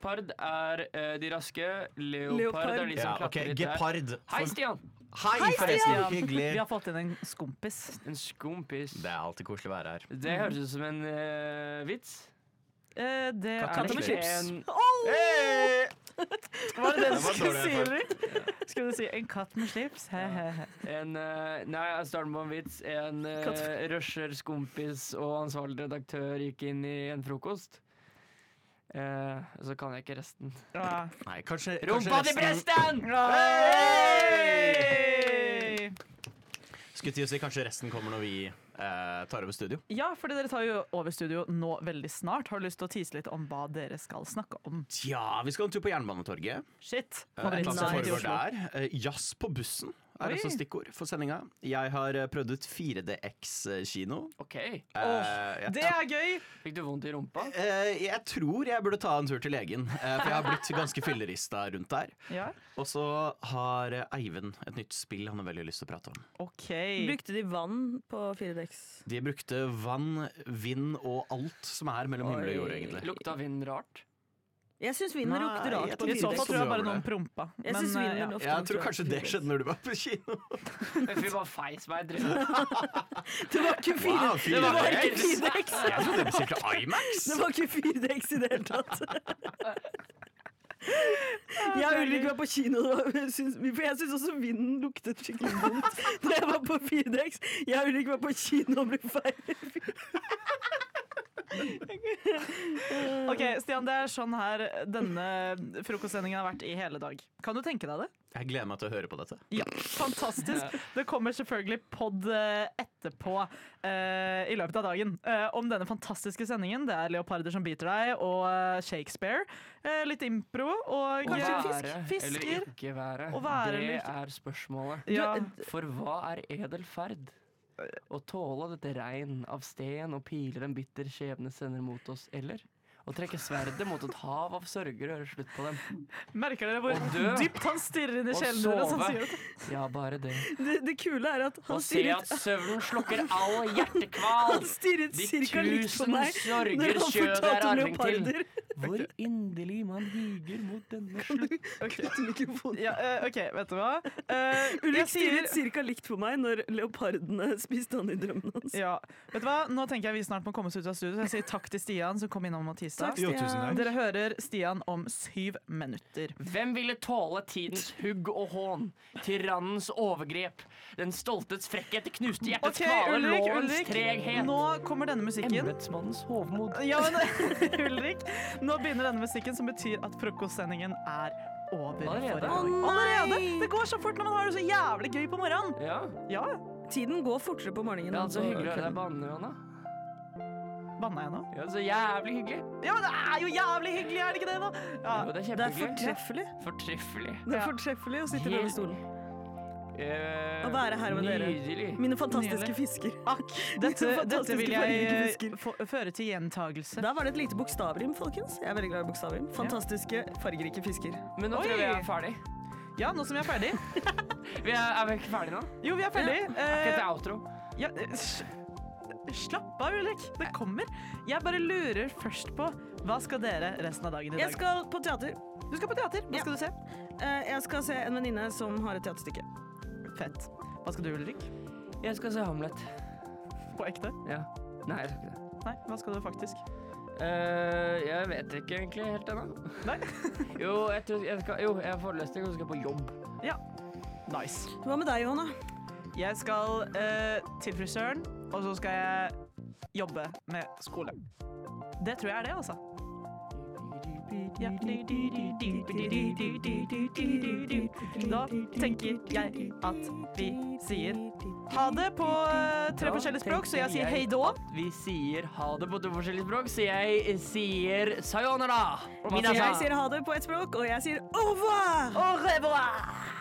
Gepard de raske. Leopard er de som klatrer i trær. Gepard. Hei, Stian! Hei, forresten. Hyggelig. Vi har fått inn en skompis. En skompis. Det er alltid koselig å være her. Det høres ut som en vits. Det Katt med slips. Var det det du var skulle dårlig, si, Ulrik? Skulle du si en katt med slips? He-he-he. Nei, jeg starter på en vits. En rusher, skompis og ansvarlig redaktør gikk inn i en frokost. Så kan jeg ikke resten. Nei, kanskje Rumpa til presten! Skulle til å si kanskje resten kommer når vi tar over studio. Ja, fordi dere tar jo over studio nå veldig snart. Har du lyst til å tease litt om hva dere skal snakke om? Ja, vi skal en tur på Jernbanetorget. Shit. Hva som Favorittstedet i foregår Oslo. der. Jazz på bussen er også stikkord for sendinga. Jeg har prøvd ut 4DX-kino. OK. Det er gøy! Fikk du vondt i rumpa? Jeg tror jeg burde ta en tur til legen, for jeg har blitt ganske fyllerista rundt der. Ja. Og så har Eivind et nytt spill han har veldig lyst til å prate om. OK. Brukte de vann på 4DX? De brukte vann, vind og alt som er mellom himmel og jord, egentlig. Lukta vind rart? Jeg syns vinden Nei, lukter rart jeg på I så fall 4DX. tror jeg bare over noen det. prompa. Jeg synes Men, vinden ofte Jeg lukter tror rart kanskje på det 4DX. skjedde når du var på kino. Vi bare feis meg dritt. Det var ikke Wow, 4DX! Det var ikke 4DX. 4DX! Jeg trodde du bestilte IMAX. Det var ikke 4DX i det hele tatt. Jeg og Ulrik var på kino, for jeg syns også vinden luktet skikkelig vondt da jeg var på 4DX. Jeg og Ulrik var på kino og ble feil. Ok, Stian, det er sånn her denne frokostsendingen har vært i hele dag. Kan du tenke deg det? Jeg gleder meg til å høre på dette. Ja, fantastisk. Det kommer selvfølgelig podd etterpå i løpet av dagen om denne fantastiske sendingen. Det er leoparder som biter deg, og Shakespeare. Litt impro, og Å kanskje være fisker. eller ikke være, Å være det eller er spørsmålet. Ja. For hva er edel ferd? Å tåle dette regn av sten og piler en bitter skjebne sender mot oss, eller? Å trekke sverdet mot et hav av sørger og gjøre slutt på dem. Merker dere hvor Å dø. dypt han stirrer inn i Å sjelen deres? Han sove. sier det. Ja, bare det. Det kule er at Å han se at stirret søvnen slukker all hjertekval. Han stirret De cirka likt på tusen meg sorger når han kjød er fortalte arving til. leoparder. Hvor inderlig man higer mot denne slutt. Ja, OK, vet du hva? Ulrik stirret cirka likt på meg når leopardene spiste han i drømmen hans. Ja, vet du hva? Nå tenker jeg vi snart må komme oss ut av studio, så jeg sier takk til Stian som kom innom og tisa. Takk, Stian. Jo, tusen takk. Dere hører Stian om 7 minutter. Hvem ville tåle tidens hugg og hån? Tyrannens overgrep. Den stoltes frekkhet, det knuste hjertets OK, kvale, lovens Ulrik, treghet. nå kommer denne musikken. Embetsmannens hovmod. Ja, men Ulrik, nå begynner denne musikken som betyr at frokostsendingen er over Allerede? for i Å, dag. nei! Allerede? Det går så fort når man har det så jævlig gøy på morgenen. Ja, Ja, Tiden går fortere på morgenen. det er altså enn på hyggelig å høre deg kvelden. banne, Johanna. banna jeg nå? Ja, så jævlig hyggelig. Ja, men det er jo jævlig hyggelig, er det ikke det da? Ja. Jo, det er Det er kjempehyggelig. fortreffelig. Fortreffelig. Det er Ja. fortreffelig å sitte i denne stolen. Å være her med dere. Nydelig. Mine fantastiske Nydelig. fisker. Dette Fantastiske vil fargerike jeg fisker. føre til gjentagelse. Der var det et lite bokstavrim, folkens. Jeg er veldig glad i bokstavrim. Fantastiske, fargerike fisker. Men nå Oi. tror jeg vi er ferdig. Ja, nå som vi er ferdig. Er vi ikke ferdige nå? Jo, vi er ferdig. Er ikke dette outro? Ja, slapp av, Ulrik. Det kommer. Jeg bare lurer først på hva skal dere resten av dagen i dag? Jeg skal på teater. Du skal på teater. Hva Ja. skal du se? Jeg skal se en venninne som har et teaterstykke. Fett. Hva skal du, Ulrik? Jeg skal se Hamlet. På ekte? Ja. Nei, jeg skal ikke det. Nei, hva skal du faktisk? Jeg vet ikke egentlig helt ennå. Nei. Jo, jeg har forelesning og skal på jobb. Ja. Nice. Hva med deg, Johanna? Jeg skal til frisøren, og så skal jeg jobbe med skole. Det tror jeg er det, altså. Ja. Da tenker jeg at vi sier ha det på 3 forskjellige språk, så jeg sier hei då. Vi sier ha det på 2 forskjellige språk, så jeg sier sayonara. Jeg sier ha det på ett språk, og jeg sier au revoir! Au revoir!